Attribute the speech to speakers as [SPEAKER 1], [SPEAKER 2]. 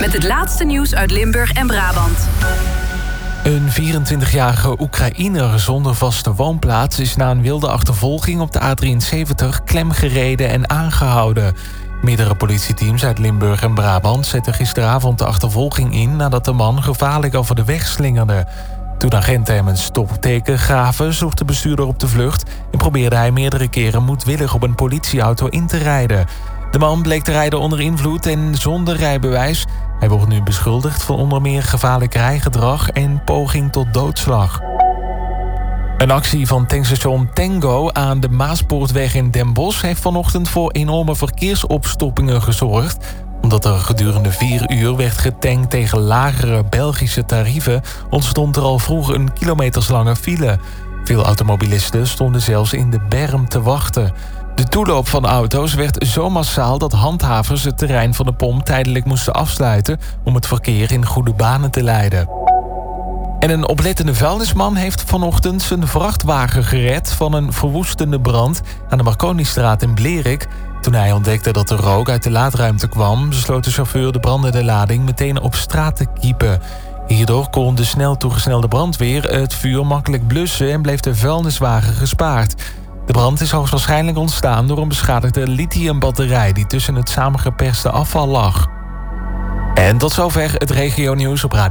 [SPEAKER 1] met het laatste nieuws uit Limburg en Brabant.
[SPEAKER 2] Een 24-jarige Oekraïner zonder vaste woonplaats is na een wilde achtervolging op de A73 klemgereden en aangehouden. Meerdere politieteams uit Limburg en Brabant zetten gisteravond de achtervolging in nadat de man gevaarlijk over de weg slingerde. Toen agenten hem een stopteken gaven, zocht de bestuurder op de vlucht en probeerde hij meerdere keren moedwillig op een politieauto in te rijden. De man bleek te rijden onder invloed en zonder rijbewijs. Hij wordt nu beschuldigd van onder meer gevaarlijk rijgedrag en poging tot doodslag. Een actie van tankstation Tango aan de Maaspoortweg in Den Bosch heeft vanochtend voor enorme verkeersopstoppingen gezorgd. Omdat er gedurende 4 uur werd getankt tegen lagere Belgische tarieven, ontstond er al vroeg een kilometerslange file. Veel automobilisten stonden zelfs in de berm te wachten. De toeloop van auto's werd zo massaal dat handhavers het terrein van de pomp tijdelijk moesten afsluiten om het verkeer in goede banen te leiden. En een oplettende vuilnisman heeft vanochtend zijn vrachtwagen gered van een verwoestende brand aan de Marconistraat in Blerik. Toen hij ontdekte dat er rook uit de laadruimte kwam, besloot de chauffeur de brandende lading meteen op straat te kiepen. Hierdoor kon de snel toegesnelde brandweer het vuur makkelijk blussen en bleef de vuilniswagen gespaard. De brand is hoogstwaarschijnlijk ontstaan door een beschadigde lithiumbatterij die tussen het samengeperste afval lag. En tot zover het regionieuws op Radio